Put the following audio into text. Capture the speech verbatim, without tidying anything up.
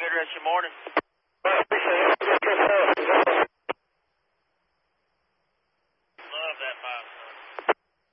the rest of your morning. Well, I appreciate it.